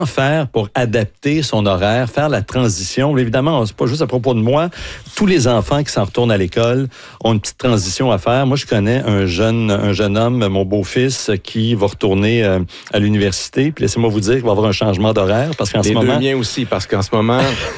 faire pour adapter son horaire, faire la transition? Évidemment, c'est pas juste à propos de moi. Tous les enfants qui s'en retournent à l'école ont une petite transition à faire. Moi, je connais un jeune homme, mon beau-fils, qui va retourner à l'université. Puis laissez-moi vous dire qu'il va y avoir un changement d'horaire parce qu'en ce moment... Les deux miens aussi, parce qu'en ce moment...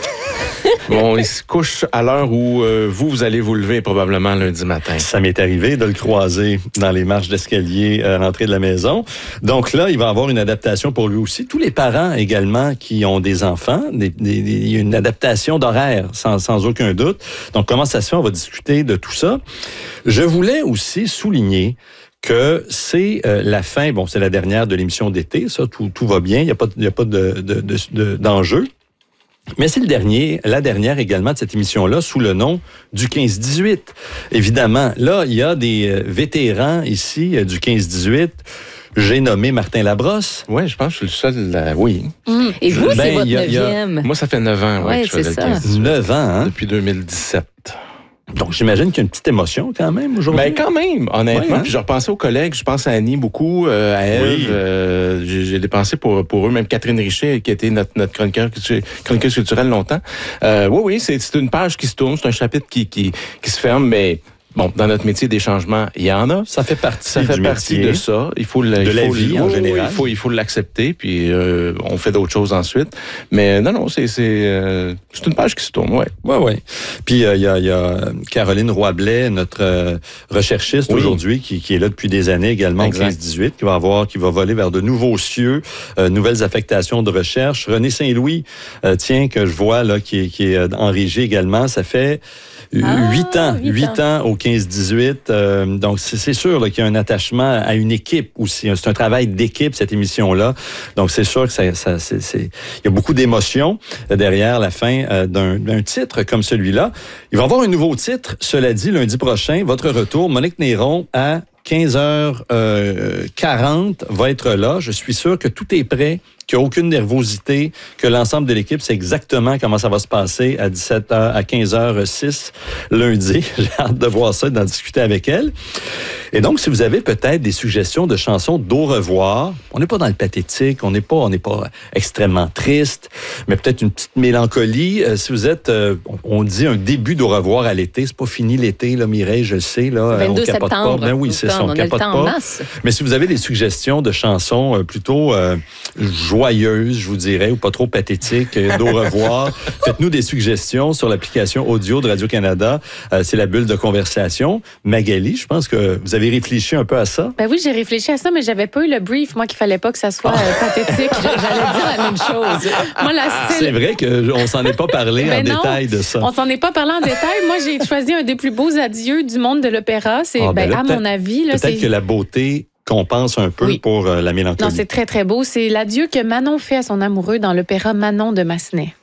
Bon, il se couche à l'heure où vous allez vous lever probablement lundi matin. Ça m'est arrivé de le croiser dans les marches d'escalier à l'entrée de la maison. Donc là, il va avoir une adaptation pour lui aussi. Tous les parents également qui ont des enfants, il y a une adaptation d'horaire, sans aucun doute. Donc comment ça se fait? On va discuter de tout ça. Je voulais aussi souligner que c'est la fin, bon, c'est la dernière de l'émission d'été, ça, tout va bien, il n'y a pas d'enjeu. Mais c'est la dernière également de cette émission-là, sous le nom du 15-18. Évidemment, là, il y a des vétérans ici du 15-18. J'ai nommé Martin Labrosse. Oui, je pense que je suis le seul, oui. Et vous, c'est votre 9e. Moi, ça fait 9 ans que je fais le 15-18. 9 ans, hein? Depuis 2017. Donc, j'imagine qu'il y a une petite émotion quand même aujourd'hui. Ben quand même, honnêtement. Ouais, hein? Puis je repensais aux collègues, je pense à Annie beaucoup, à Ève. Oui. J'ai dépensé pour eux, même Catherine Richer, qui était notre chroniqueuse culturelle longtemps. Oui, c'est une page qui se tourne, c'est un chapitre qui se ferme, mais... Bon, dans notre métier des changements, il y en a. Ça fait partie de ça. Il faut la vie en général. Il faut l'accepter, puis on fait d'autres choses ensuite. Mais non, c'est une page qui se tourne, ouais. Ouais. Puis il y a Caroline Roy-Blais, notre recherchiste aujourd'hui, qui est là depuis des années également, exact. Au 15-18, qui va voler vers de nouveaux cieux, nouvelles affectations de recherche. René Saint-Louis, que je vois là, qui est en régie également, ça fait 8 ans au 15-18. Donc, c'est sûr là, qu'il y a un attachement à une équipe aussi. C'est un travail d'équipe, cette émission-là. Donc, c'est sûr que il y a beaucoup d'émotions derrière la fin d'un titre comme celui-là. Il va y avoir un nouveau titre, cela dit, lundi prochain. Votre retour, Monique Néron, à 15h40 va être là. Je suis sûr que tout est prêt, qu'il n'y a aucune nervosité, que l'ensemble de l'équipe sait exactement comment ça va se passer à 17h, à 15h06 lundi. J'ai hâte de voir ça et d'en discuter avec elle. Et donc, si vous avez peut-être des suggestions de chansons d'au revoir, on n'est pas dans le pathétique, on n'est pas extrêmement triste, mais peut-être une petite mélancolie. Si vous êtes, on dit un début d'au revoir à l'été, c'est pas fini l'été, là, Mireille, je le sais, là. 22 on capote septembre. Pas. Ben oui, c'est ça, on capote pas. Mais si vous avez des suggestions de chansons plutôt joyeuses, je vous dirais, ou pas trop pathétiques, d'au revoir, faites-nous des suggestions sur l'application audio de Radio-Canada. C'est la bulle de conversation. Magali, je pense que vous avez réfléchi un peu à ça. Ben oui, j'ai réfléchi à ça, mais j'avais pas eu le brief, moi, qu'il fallait pas que ça soit pathétique. J'allais dire la même chose. Moi, c'est vrai qu'on s'en est pas parlé en détail de ça. On s'en est pas parlé en détail. Moi, j'ai choisi un des plus beaux adieux du monde de l'opéra. C'est, à mon avis... Là, peut-être que la beauté compense un peu pour la mélancolie. Non, c'est très, très beau. C'est l'adieu que Manon fait à son amoureux dans l'opéra Manon de Massenet.